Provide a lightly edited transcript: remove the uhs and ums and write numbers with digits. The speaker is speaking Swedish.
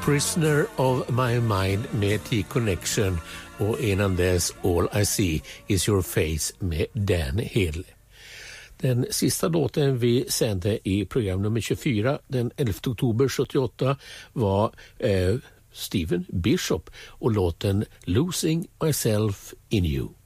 Prisoner of My Mind med T-Connection och innan dess All I See Is Your Face med Dan Hill. Den sista låten vi sände i program nummer 24 den 11 oktober 78 var Stephen Bishop och låten Losing Myself in You.